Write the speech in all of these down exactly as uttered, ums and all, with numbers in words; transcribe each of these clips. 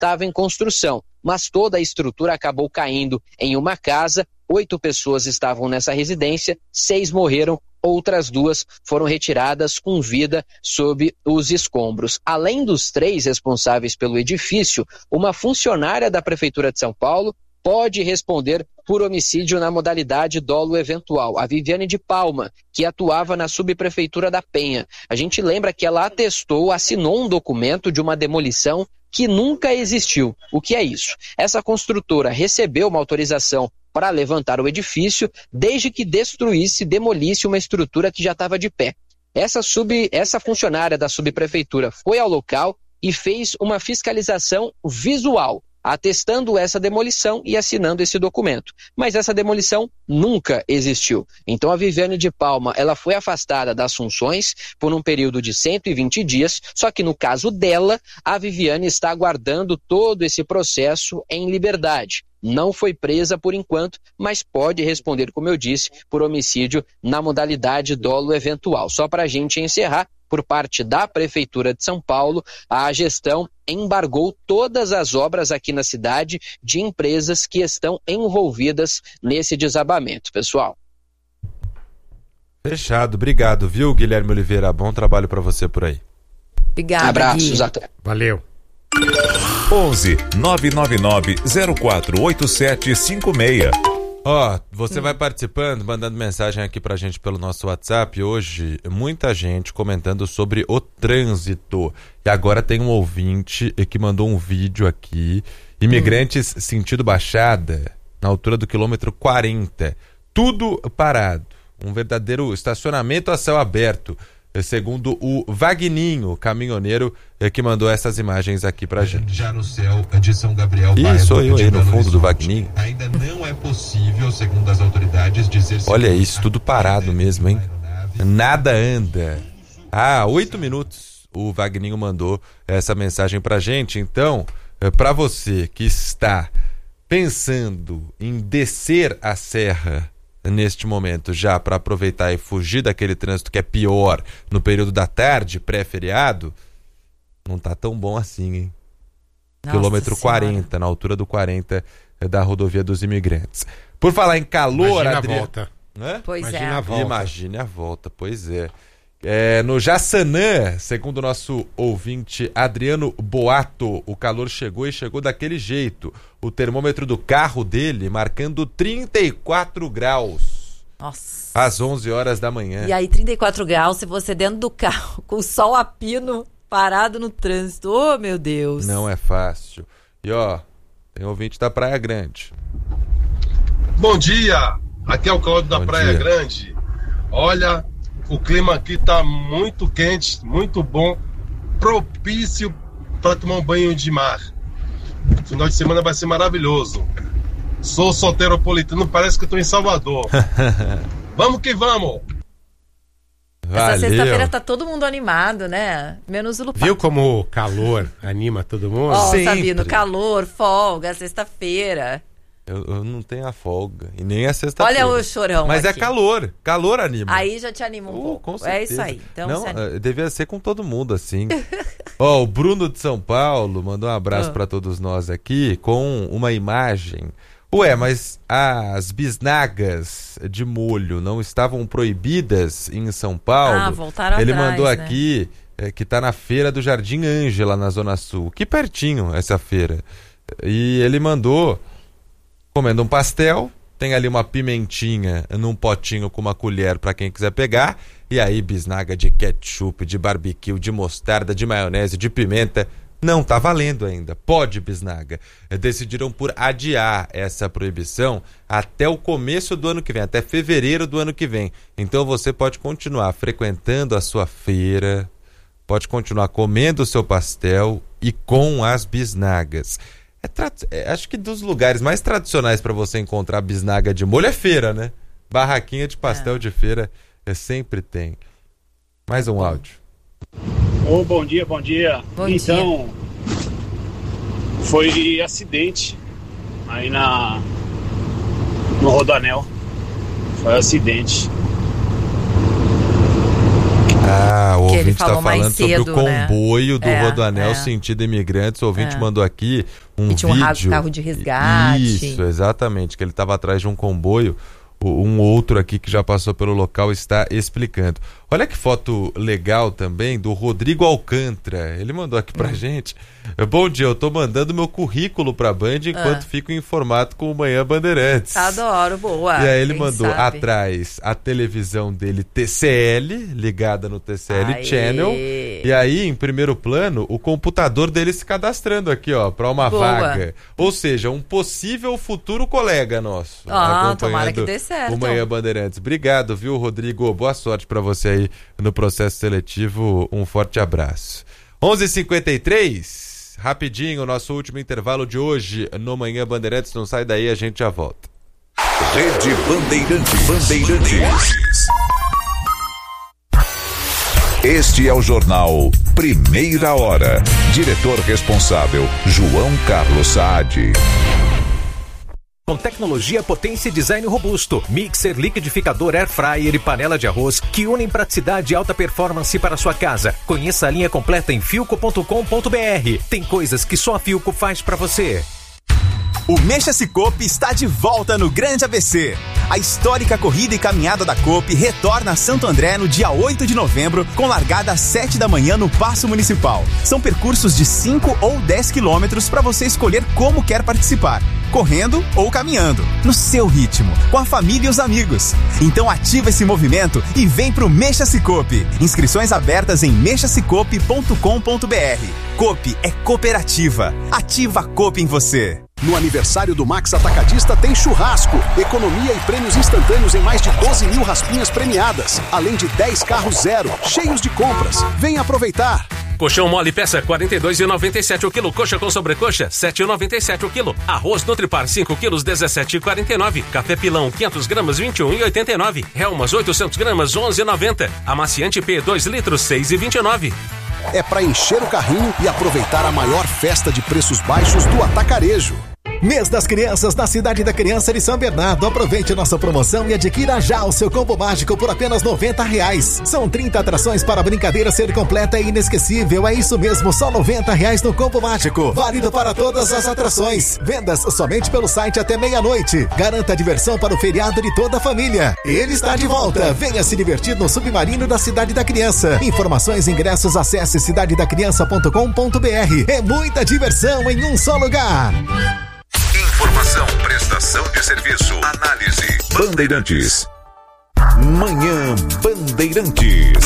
estava em construção, mas toda a estrutura acabou caindo em uma casa. Oito pessoas estavam nessa residência, seis morreram, outras duas foram retiradas com vida sob os escombros. Além dos três responsáveis pelo edifício, uma funcionária da Prefeitura de São Paulo pode responder por homicídio na modalidade dolo eventual. A Viviane de Palma, que atuava na subprefeitura da Penha. A gente lembra que ela atestou, assinou um documento de uma demolição que nunca existiu. O que é isso? Essa construtora recebeu uma autorização para levantar o edifício, desde que destruísse, demolisse uma estrutura que já estava de pé. Essa, sub, essa funcionária da subprefeitura foi ao local e fez uma fiscalização visual, atestando essa demolição e assinando esse documento. Mas essa demolição nunca existiu. Então a Viviane de Palma, ela foi afastada das funções por um período de cento e vinte dias, só que no caso dela, a Viviane está aguardando todo esse processo em liberdade. Não foi presa por enquanto, mas pode responder, como eu disse, por homicídio na modalidade dolo eventual. Só para a gente encerrar, por parte da Prefeitura de São Paulo, a gestão embargou todas as obras aqui na cidade de empresas que estão envolvidas nesse desabamento, pessoal. Fechado, obrigado, viu, Guilherme Oliveira? Bom trabalho para você por aí. Obrigada. Abraços, até. Valeu. onze nove nove nove zero quatro oito sete cinco seis. Ó, oh, você hum. vai participando, mandando mensagem aqui pra gente pelo nosso WhatsApp. Hoje, muita gente comentando sobre o trânsito. E agora tem um ouvinte que mandou um vídeo aqui. Imigrantes hum. sentido Baixada, na altura do quilômetro quarenta. Tudo parado. Um verdadeiro estacionamento a céu aberto. Segundo o Vagninho, caminhoneiro, que mandou essas imagens aqui pra gente. Já no céu de São Gabriel, Ih, sou eu aí no fundo do Vagninho. Ainda não é possível, segundo as autoridades, dizer... Olha isso, tudo parado mesmo, hein? Nada anda. Ah, oito minutos o Vagninho mandou essa mensagem pra gente. Então, pra você que está pensando em descer a serra neste momento já para aproveitar e fugir daquele trânsito que é pior no período da tarde, pré-feriado, não tá tão bom assim, hein? Nossa Quilômetro senhora. quarenta, na altura do quarenta da rodovia dos Imigrantes. Por falar em calor, Imagina Adri... a volta. Hã? Pois Imagina é. a volta. Imagine a volta, pois é. É, no Jaçanã, segundo o nosso ouvinte Adriano Boato, o calor chegou e chegou daquele jeito. O termômetro do carro dele marcando trinta e quatro graus. Nossa. Às onze horas da manhã. E aí, trinta e quatro graus, se você dentro do carro, com o sol a pino, parado no trânsito. Oh, meu Deus. Não é fácil. E ó, tem ouvinte da Praia Grande. Bom dia, aqui é o Cláudio da Bom Praia dia. Grande. Olha, o clima aqui tá muito quente, muito bom, propício para tomar um banho de mar. O final de semana vai ser maravilhoso. Sou solteiropolitano, parece que eu tô em Salvador. Vamos que vamos! Essa Valeu. sexta-feira tá todo mundo animado, né? Menos o Lupá. Viu como o calor anima todo mundo? Ó, Sempre. Sabino, calor, folga, sexta-feira. Eu, eu não tenho a folga. E nem a sexta-feira. Olha o chorão Mas aqui. é calor. Calor anima. Aí já te anima um Oh, pouco. com certeza. É isso aí. Então, não, se anima. eh, devia ser com todo mundo assim. Ó, o Bruno de São Paulo mandou um abraço Ah. pra todos nós aqui com uma imagem. Ué, mas as bisnagas de molho não estavam proibidas em São Paulo? Ah, voltaram Ele atrás, mandou né? aqui eh, que tá na feira do Jardim Ângela, na Zona Sul. Que pertinho essa feira. E ele mandou comendo um pastel, tem ali uma pimentinha num potinho com uma colher para quem quiser pegar, e aí bisnaga de ketchup, de barbecue, de mostarda, de maionese, de pimenta, não tá valendo ainda. Pode bisnaga. Decidiram por adiar essa proibição até o começo do ano que vem, até fevereiro do ano que vem. Então você pode continuar frequentando a sua feira, pode continuar comendo o seu pastel e com as bisnagas. É tra... é, acho que dos lugares mais tradicionais para você encontrar bisnaga de molho é feira, né? Barraquinha de pastel é. de feira é, sempre tem. Mais um áudio. Oh, bom dia, bom dia. Bom então, dia. Foi acidente aí na no Rodoanel. Foi acidente. Ah, o que ele ouvinte está falou mais falando sobre cedo, o comboio né? do É, Rodoanel é. sentido imigrantes. O ouvinte É. mandou aqui um Que tinha um vídeo. carro de resgate. Isso, exatamente, que ele estava atrás de um comboio. O- Um outro aqui que já passou pelo local está explicando. Olha que foto legal também do Rodrigo Alcântara. Ele mandou aqui pra Hum. gente. Bom dia, eu tô mandando meu currículo pra Band enquanto Ah. fico em formato com o Manhã Bandeirantes. Adoro, boa. E aí ele Quem mandou sabe? atrás a televisão dele T C L, ligada no T C L Aê. Channel. E aí, em primeiro plano, o computador dele se cadastrando aqui, ó, pra uma Boa. vaga. Ou seja, um possível futuro colega nosso. Ah, tomara que acompanhando dê certo. o Manhã Bandeirantes. Obrigado, viu, Rodrigo? Boa sorte pra você aí no processo seletivo. Um forte abraço. onze e cinquenta e três, rapidinho, nosso último intervalo de hoje no Manhã Bandeirantes. Não sai daí, a gente já volta. Rede Bandeirantes. Bandeirantes. Este é o jornal Primeira Hora. Diretor responsável, João Carlos Saad. Com tecnologia, potência e design robusto, mixer, liquidificador, air fryer e panela de arroz que unem praticidade e alta performance para sua casa. Conheça a linha completa em filco ponto com ponto b r. Tem coisas que só a Filco faz para você. O Mexa-se Coop está de volta no Grande A B C. A histórica corrida e caminhada da Coop retorna a Santo André no dia oito de novembro, com largada às sete da manhã no Paço Municipal. São percursos de cinco ou dez quilômetros para você escolher como quer participar, correndo ou caminhando, no seu ritmo, com a família e os amigos. Então ativa esse movimento e vem pro Mexa-se Coop. Inscrições abertas em mexa se coop ponto com ponto b r. Coop é cooperativa. Ativa a Coop em você. No aniversário do Max Atacadista tem churrasco, economia e prêmios instantâneos em mais de doze mil raspinhas premiadas, além de dez carros zero, cheios de compras. Vem aproveitar! Colchão mole peça quarenta e dois reais e noventa e sete centavos o quilo. Coxa com sobrecoxa sete reais e noventa e sete centavos o quilo. Arroz Nutripar cinco quilos dezessete reais e quarenta e nove centavos. Café Pilão quinhentas gramas vinte e um reais e oitenta e nove centavos. Helmas oitocentas gramas onze reais e noventa centavos. Amaciante P dois litros seis reais e vinte e nove centavos. É para encher o carrinho e aproveitar a maior festa de preços baixos do atacarejo. Mês das Crianças na Cidade da Criança de São Bernardo. Aproveite nossa promoção e adquira já o seu combo mágico por apenas noventa reais. São trinta atrações para a brincadeira ser completa e inesquecível. É isso mesmo, só noventa reais no combo mágico. Válido para todas as atrações. Vendas somente pelo site até meia-noite. Garanta diversão para o feriado de toda a família. Ele está de volta. Venha se divertir no Submarino da Cidade da Criança. Informações e ingressos, acesse cidade da criança ponto com ponto b r. É muita diversão em um só lugar. Informação, prestação de serviço, análise. Bandeirantes. Manhã Bandeirantes.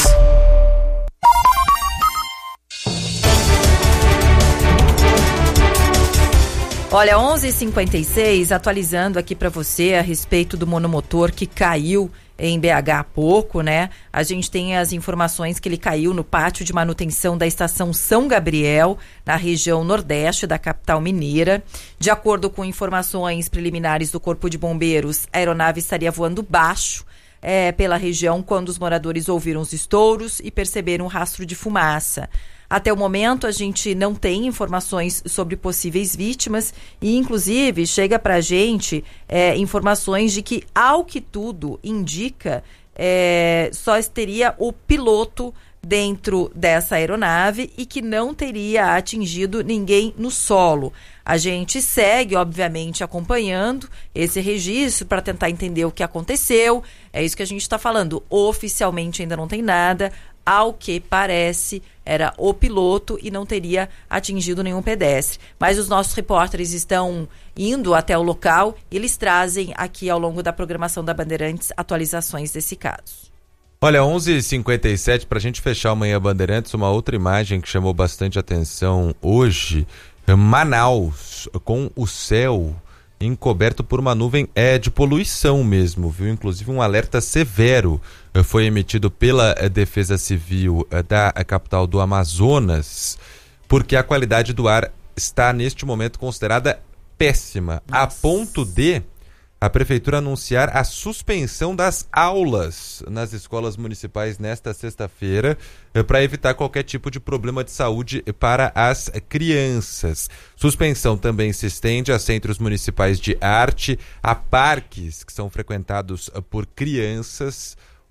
Olha, onze e cinquenta e seis, atualizando aqui para você a respeito do monomotor que caiu em B H há pouco, né? A gente tem as informações que ele caiu no pátio de manutenção da estação São Gabriel, na região nordeste da capital mineira. De acordo com informações preliminares do Corpo de Bombeiros, a aeronave estaria voando baixo é, pela região quando os moradores ouviram os estouros e perceberam um rastro de fumaça. Até o momento, a gente não tem informações sobre possíveis vítimas e, inclusive, chega para a gente é, informações de que, ao que tudo indica, é, só teria o piloto dentro dessa aeronave e que não teria atingido ninguém no solo. A gente segue, obviamente, acompanhando esse registro para tentar entender o que aconteceu. É isso que a gente está falando. Oficialmente ainda não tem nada. Ao que parece, era o piloto e não teria atingido nenhum pedestre. Mas os nossos repórteres estão indo até o local e eles trazem aqui ao longo da programação da Bandeirantes atualizações desse caso. Olha, onze e cinquenta e sete, para a gente fechar o Manhã Bandeirantes, uma outra imagem que chamou bastante atenção hoje, Manaus, com o céu encoberto por uma nuvem é de poluição mesmo, viu? Inclusive um alerta severo foi emitido pela Defesa Civil da capital do Amazonas, porque a qualidade do ar está neste momento considerada péssima, Nossa. a ponto de a prefeitura anunciar a suspensão das aulas nas escolas municipais nesta sexta-feira para evitar qualquer tipo de problema de saúde para as crianças. Suspensão também se estende a centros municipais de arte, a parques que são frequentados por crianças.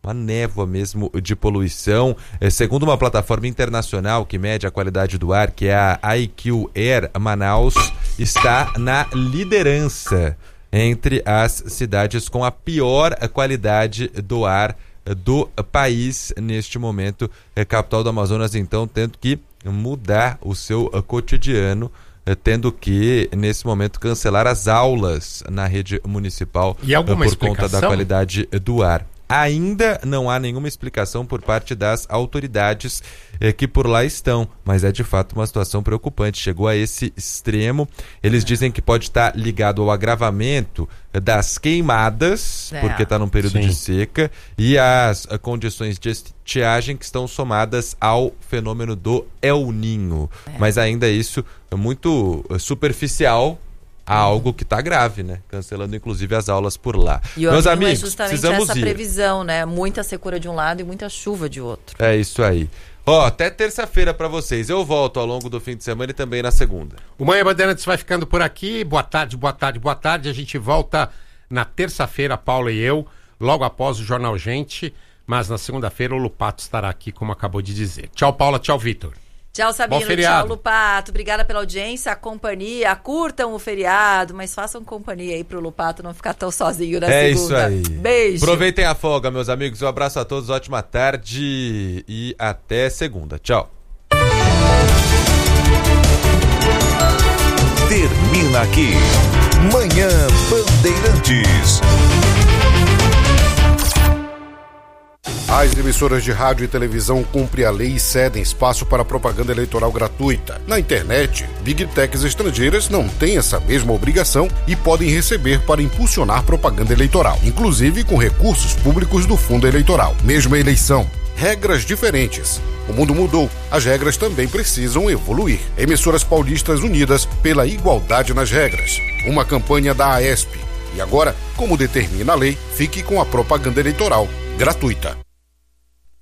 uma névoa mesmo de poluição. É, segundo uma plataforma internacional que mede a qualidade do ar, que é a I Q Air, Manaus está na liderança entre as cidades com a pior qualidade do ar do país neste momento. A capital do Amazonas, então, tendo que mudar o seu cotidiano, tendo que, nesse momento, cancelar as aulas na rede municipal e alguma por explicação? Conta da qualidade do ar. Ainda não há nenhuma explicação por parte das autoridades eh, que por lá estão, mas é de fato uma situação preocupante. Chegou a esse extremo. Eles dizem que pode estar ligado ao agravamento das queimadas, É. porque está num período Sim. de seca, e as eh, condições de estiagem que estão somadas ao fenômeno do El Niño. É. Mas ainda isso é muito eh, superficial. Há algo que está grave, né? Cancelando inclusive as aulas por lá. E o Meus El Niño amigos, é justamente precisamos essa ir. previsão, né? Muita secura de um lado e muita chuva de outro. É isso aí. Ó, até terça-feira pra vocês. Eu volto ao longo do fim de semana e também na segunda. O Manhã Bandeirantes vai ficando por aqui. Boa tarde, boa tarde, boa tarde. A gente volta na terça-feira, Paula e eu, logo após o Jornal Gente. Mas na segunda-feira o Lupato estará aqui, como acabou de dizer. Tchau, Paula. Tchau, Vitor. Tchau, Sabino. Bom feriado. Tchau, Lupato. Obrigada pela audiência, a companhia. Curtam o feriado, mas façam companhia aí pro Lupato não ficar tão sozinho na É segunda. isso aí. Beijo. Aproveitem a folga, meus amigos. Um abraço a todos, ótima tarde e até segunda. Tchau. Termina aqui. Manhã Bandeirantes. As emissoras de rádio e televisão cumprem a lei e cedem espaço para propaganda eleitoral gratuita. Na internet, Big Techs estrangeiras não têm essa mesma obrigação e podem receber para impulsionar propaganda eleitoral, inclusive com recursos públicos do fundo eleitoral. Mesma eleição, regras diferentes. O mundo mudou, as regras também precisam evoluir. Emissoras paulistas unidas pela igualdade nas regras. Uma campanha da A E S P. E agora, como determina a lei, fique com a propaganda eleitoral gratuita.